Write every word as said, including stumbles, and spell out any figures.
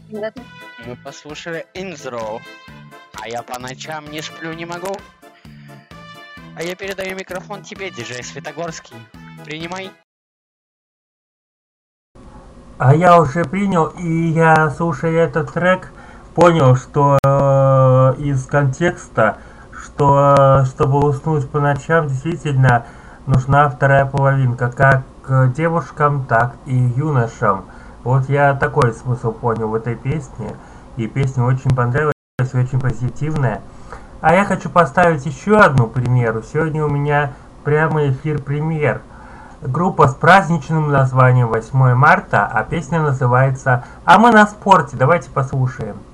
Готов. Мы послушали интро. А я по ночам не сплю, не могу. А я передаю микрофон тебе, диджей Светогорский. Принимай. А я уже принял, и я, слушая этот трек, понял, что э, из контекста, что э, чтобы уснуть по ночам, действительно нужна вторая половинка, как э, девушкам, так и юношам. Вот я такой смысл понял в этой песне, и песня очень понравилась, очень позитивная. А я хочу поставить еще одну примеру. Сегодня у меня прямой эфир премьер. Группа с праздничным названием восьмое марта, а песня называется «А мы на спорте». Давайте послушаем.